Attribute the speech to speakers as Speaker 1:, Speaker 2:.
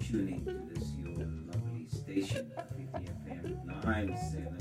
Speaker 1: tuning to this your lovely station, 50 FM 97.